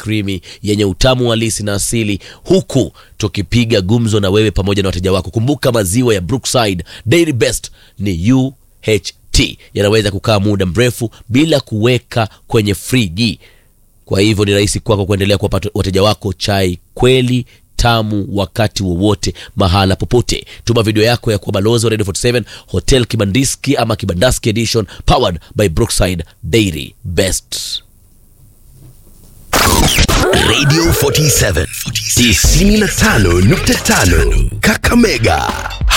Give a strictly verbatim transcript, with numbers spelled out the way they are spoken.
creamy yenye utamu halisi na asili, huku tukipiga gumzo na wewe pamoja na wateja wako. Kumbuka maziwa ya Brookside Dairy Best ni U H T, yanaweza kukaa muda mrefu bila kuweka kwenye friji. Kwa hivyo ni rahisi kwako kuendelea kuwapa wateja wako chai kweli tamu wakati wowote mahala popote. Tuma video yako ya kwa balozi wa Radio forty seven Hotel Kibandiski ama Kibandaski Edition, powered by Brookside Dairy Best. Radio forty seven tisini na tano nukta tano Kakamega.